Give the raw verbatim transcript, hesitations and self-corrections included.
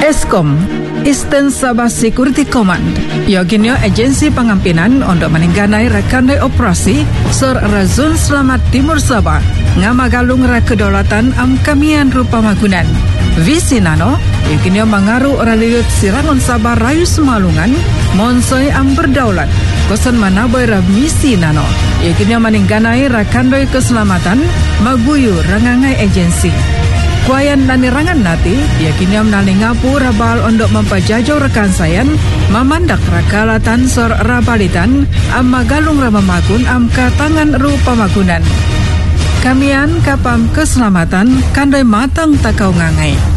Eskom, Eastern Sabah Security Command, yoginyo agensi pengampinan untuk meningganai rakandai operasi Sor Razun Selamat Timur Sabah, ngamagalung ra kedaulatan am kamian rupa magunan. Visi nano, yoginyo mengaruh raliut sirangon Sabah rayu semalungan, monsoy am berdaulat. Kosan manaboy ra misi nano, yoginyo meningganai rakandai keselamatan, maguyu rangangai agensi. Kuayan nanirangan nati, yakinnya menalingapu rabal untuk mempajajau rekan sayan, memandak rakalatan sor rabalitan, am magalung ramamakun am katangan rupa magunan. Kamian kapam keselamatan, kandai matang takau ngangai.